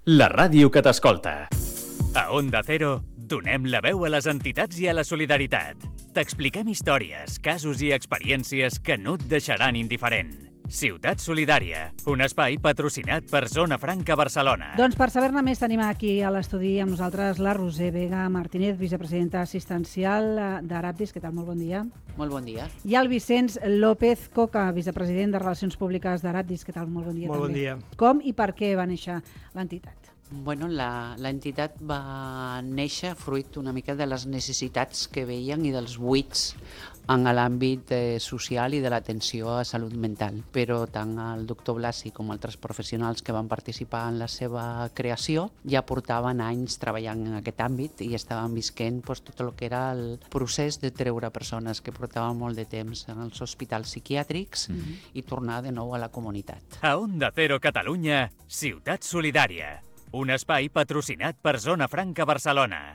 la ràdio que t'escolta. A Onda Cero, donem la veu a les entitats i a la solidaritat. T'expliquem històries, casos i experiències que no et deixaran indiferent. Ciutat Solidària, un espai patrocinat per Zona Franca Barcelona. Doncs per saber-ne més tenim aquí a l'estudi amb nosaltres la Roser Vega Martínez, vicepresidenta assistencial d'Arabdis. Què tal? Molt bon dia. Molt bon dia. I el Vicenç López Coca, vicepresident de Relacions Públiques d'Arabdis. Què tal? Molt bon dia. Molt bon dia. Com i per què va néixer l'entitat? Bueno, l'entitat va néixer fruit una mica de les necessitats que veien i dels buits en l'àmbit social i de l'atenció a salut mental. Però tant el doctor Blasi com altres professionals que van participar en la seva creació ja portaven anys treballant en aquest àmbit i estaven visquent tot el que era el procés de treure persones que portaven molt de temps en els hospitals psiquiàtrics i tornar de nou a la comunitat. A Onda Cero Catalunya, Ciutat Solidària. Un espai patrocinat per Zona Franca Barcelona.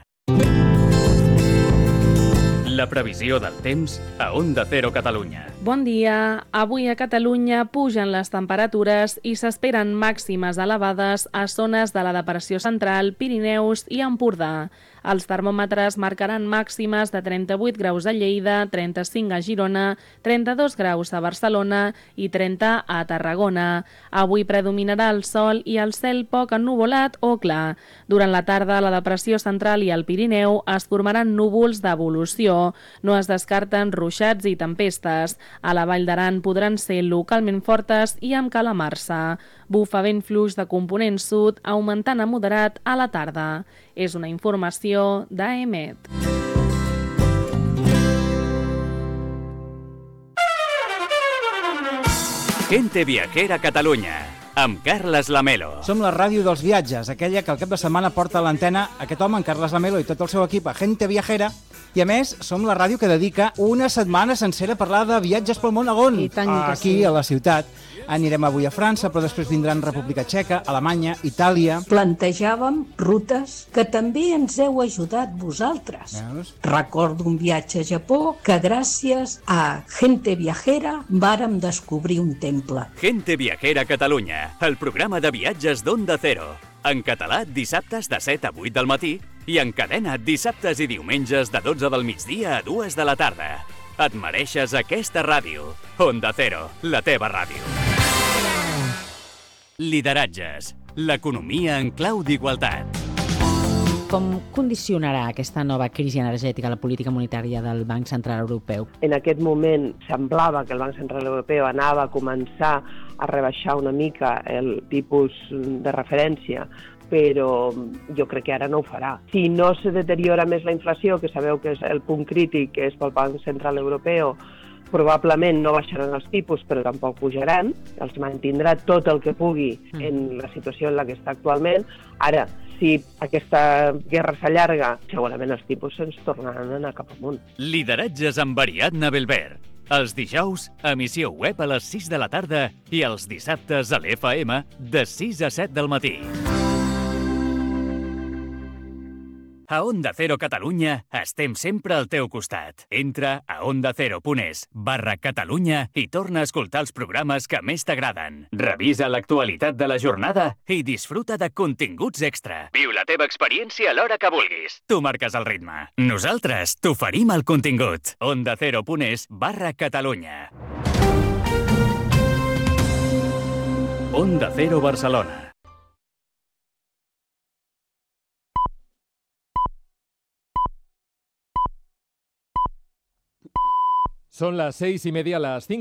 La previsió del temps a Onda Cero Catalunya. Bon dia. Avui a Catalunya pugen les temperatures i s'esperen màximes elevades a zones de la Depressió Central, Pirineus i Empordà. Els termòmetres marcaran màximes de 38 graus a Lleida, 35 a Girona, 32 graus a Barcelona i 30 a Tarragona. Avui predominarà el sol i el cel poc ennuvolat o clar. Durant la tarda, a la Depressió Central i al Pirineu es formaran núvols d'evolució. No es descarten ruixats i tempestes. A la Vall d'Aran podran ser localment fortes i amb calamarsa. Bufa vent fluix de component sud, augmentant a moderat a la tarda. És una informació d'AEMET. Gente Viajera Catalunya, amb Carles Lamelo. Som la ràdio dels viatges, aquella que al cap de setmana porta a l'antena aquest home, en Carles Lamelo, i tot el seu equip a Gente Viajera. I a més, som la ràdio que dedica una setmana sencera a parlar de viatges pel món. I tant que aquí, sí. a la ciutat. Anirem avui a França, però després vindran República Txeca, Alemanya, Itàlia. Plantejàvem rutes que també ens heu ajudat vosaltres. Veus? Recordo un viatge a Japó que gràcies a Gente Viajera vàrem descobrir un temple. Gente Viajera Catalunya, el programa de viatges d'Onda Cero. En català, dissabtes de 7 a 8 del matí i en cadena dissabtes i diumenges de 12 del migdia a 2 de la tarda. Et mereixes aquesta ràdio. Onda Cero, la teva ràdio. Lideratges, l'economia en clau d'igualtat. Com condicionarà aquesta nova crisi energètica la política monetària del Banc Central Europeu? En aquest moment semblava que el Banc Central Europeu anava a començar a rebaixar una mica el tipus de referència, però jo crec que ara no ho farà. Si no se deteriora més la inflació, que sabeu que és el punt crític, que és pel Banc Central Europeu, probablement no baixaran els tipus, però tampoc pujaran, els mantindrà tot el que pugui en la situació en la que està actualment. Ara, si aquesta guerra s'allarga, segurament els tipus ens tornaran a anar cap amunt. Lideratges amb Ariadna Belver. Els dijous, emissió web a les 6 de la tarda i els dissabtes a l'FM de 6 a 7 del matí. A Onda Cero Catalunya estem sempre al teu costat. Entra a ondacero.es/Catalunya i torna a escoltar els programes que més t'agraden. Revisa l'actualitat de la jornada i disfruta de continguts extra. Viu la teva experiència a l'hora que vulguis. Tu marques el ritme. Nosaltres t'oferim el contingut. ondacero.es/Catalunya. Onda Cero Barcelona. Son las 6:30, las 5.